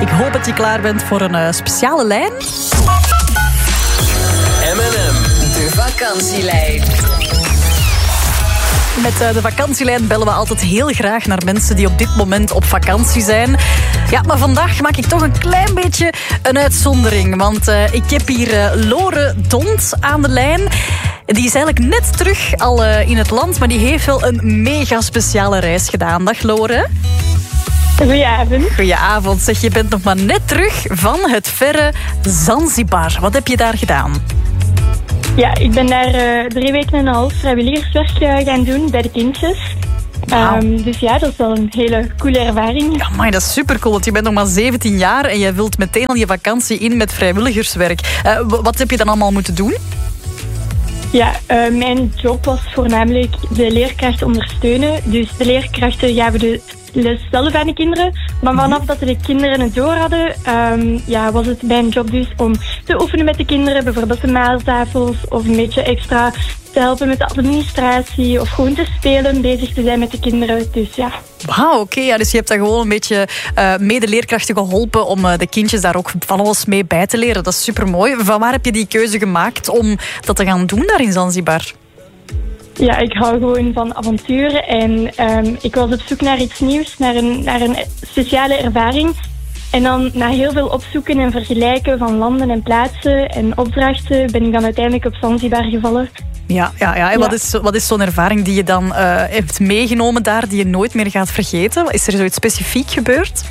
Ik hoop dat je klaar bent voor een speciale lijn. M&M. De vakantielijn. Met de vakantielijn bellen we altijd heel graag naar mensen die op dit moment op vakantie zijn. Ja, maar vandaag maak ik toch een klein beetje een uitzondering. Want ik heb hier Lore Dont aan de lijn. Die is eigenlijk net terug al in het land, maar die heeft wel een mega speciale reis gedaan. Dag Lore. Goedenavond. Goedenavond. Zeg, je bent nog maar net terug van het verre Zanzibar. Wat heb je daar gedaan? Ja, ik ben daar 3 weken en een half vrijwilligerswerk gaan doen bij de kindjes. Wow. Dus ja, dat is wel een hele coole ervaring. Ja, maar dat is supercool, want je bent nog maar 17 jaar en je vult meteen al je vakantie in met vrijwilligerswerk. Wat heb je dan allemaal moeten doen? Ja, mijn job was voornamelijk de leerkrachten ondersteunen. Dus de leerkrachten gaven de les zelf aan de kinderen. Maar vanaf dat de kinderen het door hadden, was het mijn job dus om te oefenen met de kinderen. Bijvoorbeeld de maaltafels of een beetje extra te helpen met de administratie. Of gewoon te spelen, bezig te zijn met de kinderen. Dus ja. Wauw, oké. Ja, dus je hebt daar gewoon een beetje medeleerkrachten geholpen om de kindjes daar ook van alles mee bij te leren. Dat is supermooi. Van waar heb je die keuze gemaakt om dat te gaan doen daar in Zanzibar? Ja, ik hou gewoon van avonturen en ik was op zoek naar iets nieuws, naar een speciale ervaring. En dan na heel veel opzoeken en vergelijken van landen en plaatsen en opdrachten ben ik dan uiteindelijk op Zanzibar gevallen. Ja. En wat is zo'n ervaring die je dan hebt meegenomen daar, die je nooit meer gaat vergeten? Is er zoiets specifiek gebeurd?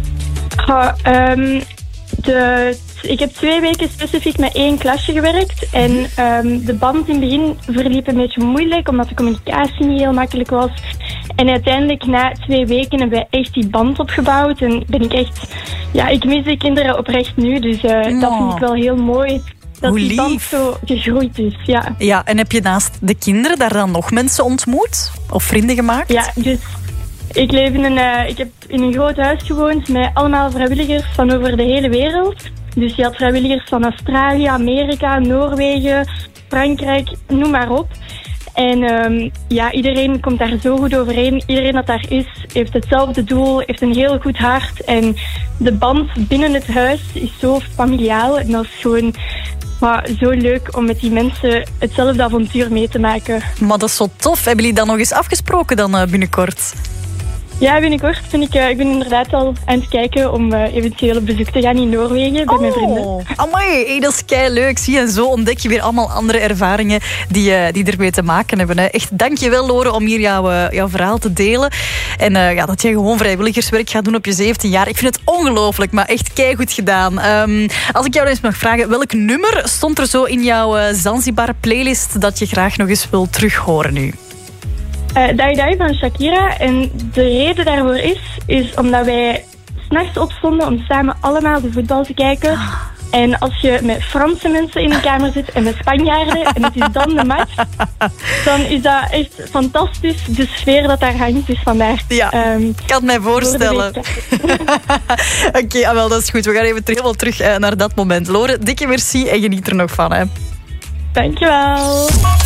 Ik heb 2 weken specifiek met 1 klasje gewerkt. En de band in het begin verliep een beetje moeilijk, omdat de communicatie niet heel makkelijk was. En uiteindelijk na 2 weken hebben we echt die band opgebouwd. En ben ik echt... Ja, ik mis de kinderen oprecht nu. Dus dat vind ik wel heel mooi. Dat die band zo gegroeid is, ja. Ja, en heb je naast de kinderen daar dan nog mensen ontmoet? Of vrienden gemaakt? Ja, dus... Ik heb in een groot huis gewoond met allemaal vrijwilligers van over de hele wereld. Dus je had vrijwilligers van Australië, Amerika, Noorwegen, Frankrijk, noem maar op. En iedereen komt daar zo goed overeen. Iedereen dat daar is, heeft hetzelfde doel, heeft een heel goed hart. En de band binnen het huis is zo familiaal. En dat is gewoon... Maar zo leuk om met die mensen hetzelfde avontuur mee te maken. Maar dat is zo tof. Hebben jullie dan nog eens afgesproken dan binnenkort? Ja, binnenkort ik ben inderdaad al aan het kijken om eventueel op bezoek te gaan in Noorwegen bij mijn vrienden. Amai, dat is keileuk. Zie, en zo ontdek je weer allemaal andere ervaringen die ermee te maken hebben. Hè. Echt, dankjewel Lore om hier jouw verhaal te delen. En dat jij gewoon vrijwilligerswerk gaat doen op je 17 jaar. Ik vind het ongelooflijk, maar echt keigoed gedaan. Als ik jou eens mag vragen, welk nummer stond er zo in jouw Zanzibar playlist dat je graag nog eens wil terughoren nu? Dai Dai van Shakira. En de reden daarvoor is omdat wij 's nachts opstonden om samen allemaal de voetbal te kijken. En als je met Franse mensen in een kamer zit en met Spanjaarden en het is dan de match, dan is dat echt fantastisch, de sfeer dat daar hangt. Dus vandaar. Ja, ik kan het mij voorstellen. Oké, wel, dat is goed. We gaan even terug naar dat moment. Lore, dikke merci en geniet er nog van. Hè. Dankjewel.